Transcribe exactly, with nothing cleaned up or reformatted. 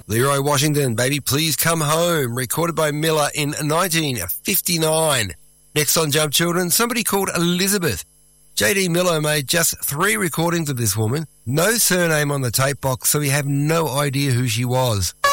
Leroy Washington, Baby Please Come Home, recorded by Miller in nineteen fifty-nine. Next on Jump Children, somebody called Elizabeth. J D Miller made just three recordings of this woman. No surname on the tape box, so we have no idea who she was.